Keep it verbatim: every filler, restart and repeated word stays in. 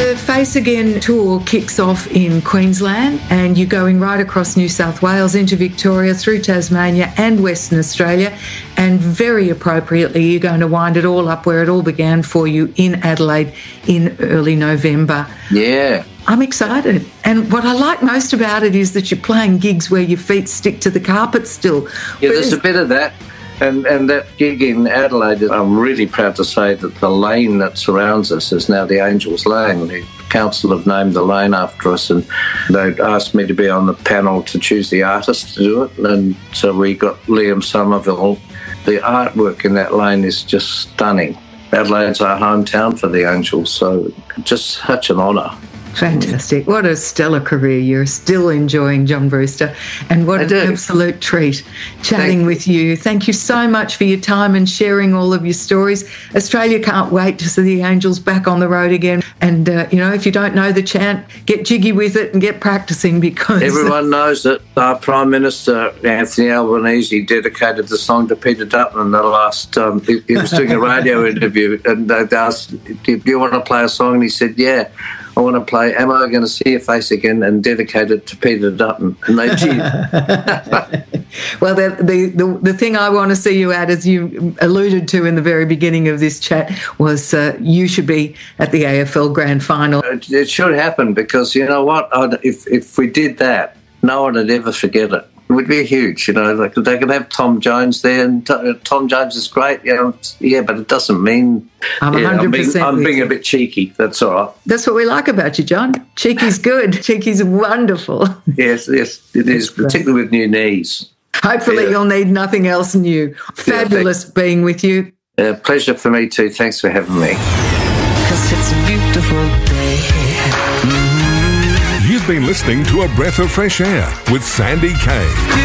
the Face Again tour kicks off in Queensland, and you're going right across New South Wales into Victoria, through Tasmania and Western Australia, and very appropriately you're going to wind it all up where it all began for you in Adelaide in early November. Yeah. I'm excited. And what I like most about it is that you're playing gigs where your feet stick to the carpet still. Yeah, there's a bit of that. And and that gig in Adelaide, I'm really proud to say that the lane that surrounds us is now the Angels Lane. The council have named the lane after us, and they asked me to be on the panel to choose the artist to do it. And so we got Liam Somerville. The artwork in that lane is just stunning. Adelaide's our hometown for the Angels, so just such an honour. Fantastic. What a stellar career. You're still enjoying, John Brewster. And what I an do. absolute treat chatting Thank with you. Thank you so much for your time and sharing all of your stories. Australia can't wait to see the Angels back on the road again. And, uh, you know, if you don't know the chant, get jiggy with it and get practicing, because Everyone knows that our Prime Minister, Anthony Albanese, dedicated the song to Peter Dutton in the last, um, he, he was doing a radio interview, and they asked, do you want to play a song? And he said, yeah. I want to play Am I Going to See Your Face Again, and dedicate it to Peter Dutton. And they did. Well, the, the, the, the thing I want to see you at, as you alluded to in the very beginning of this chat, was uh, you should be at the A F L Grand Final. It, it should happen, because, you know what, I'd, if, if we did that, no one would ever forget it. It would be huge, you know. Like, they could have Tom Jones there, and T- Tom Jones is great, you know, yeah, but it doesn't mean... I'm yeah, one hundred percent I'm being, I'm with being you. a bit cheeky, that's all right. That's what we like about you, John. Cheeky's good. Cheeky's wonderful. Yes, yes, it is, great. particularly with new knees. Hopefully Yeah. you'll need nothing else new. Fabulous being with you. Uh, pleasure for me too. Thanks for having me. 'Cause it's a beautiful day. You've been listening to A Breath of Fresh Air with Sandy Kay.